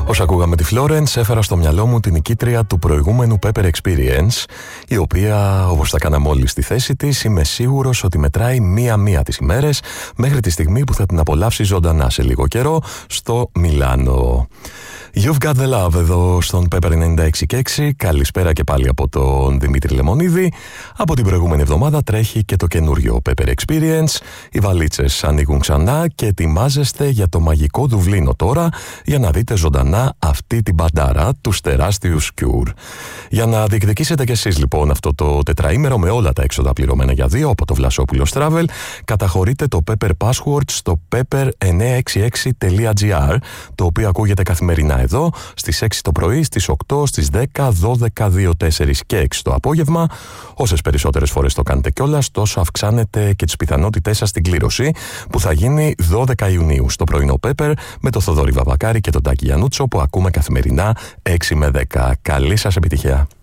Όσο ακούγαμε τη Florence, έφερα στο μυαλό μου την νικήτρια του προηγούμενου Pepper Experience, η οποία, όπως θα κάναμε όλοι στη θέση της, είμαι σίγουρος ότι μετράει μία-μία τις ημέρες μέχρι τη στιγμή που θα την απολαύσει ζωντανά σε λίγο καιρό στο Μιλάνο. You've got the love εδώ στον Pepper 96.6. Καλησπέρα και πάλι από τον Δημήτρη Λεμονίδη. Από την προηγούμενη εβδομάδα τρέχει και το καινούριο Pepper Experience. Οι βαλίτσες ανοίγουν ξανά και ετοιμάζεστε για το μαγικό Δουβλίνο τώρα για να δείτε ζωντανά αυτή την μπαντάρα, τους τεράστιους Cure. Για να διεκδικήσετε κι εσείς λοιπόν αυτό το τετραήμερο με όλα τα έξοδα πληρωμένα για δύο από το Βλασόπουλος Travel, καταχωρείτε το Pepper Password στο pepper966.gr, το οποίο ακούγεται καθημερινά εδώ στις 6 το πρωί, στις 8, στις 10, 12, 2, 4 και 6 το απόγευμα. Όσες περισσότερες φορές το κάνετε κιόλας, τόσο αυξάνετε και τις πιθανότητές σας στην κλήρωση που θα γίνει 12 Ιουνίου στο πρωινό Pepper με το Θοδωρή Βαβακάρη και τον Τάκη Γιαννούτσο που ακούμε καθημερινά 6 με 10. Καλή σας επιτυχία.